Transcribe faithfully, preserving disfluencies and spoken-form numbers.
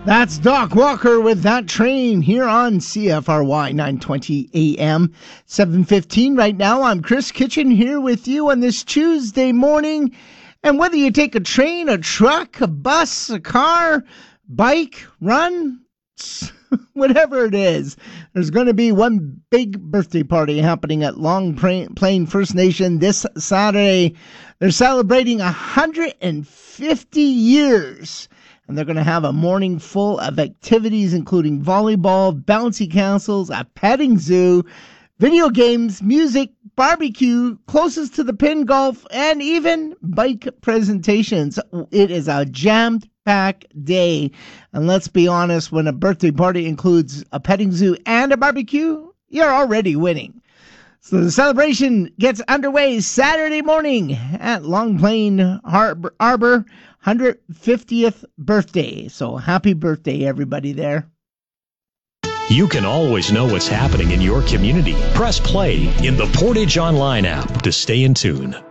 That's Doc Walker with That Train here on C F R Y nine twenty A M, seven fifteen right now. I'm Chris Kitchen here with you on this Tuesday morning. And whether you take a train, a truck, a bus, a car, bike, run, whatever it is, there's going to be one big birthday party happening at Long Plain First Nation this Saturday. They're celebrating one hundred fifty years. And they're going to have a morning full of activities, including volleyball, bouncy castles, a petting zoo, video games, music, barbecue, closest to the pin golf, and even bike presentations. It is a jammed-packed day. And let's be honest, when a birthday party includes a petting zoo and a barbecue, you're already winning. So the celebration gets underway Saturday morning at Long Plain Harbor, Arbor, one hundred fiftieth birthday. So happy birthday, everybody there. You can always know what's happening in your community. Press play in the Portage Online app to stay in tune.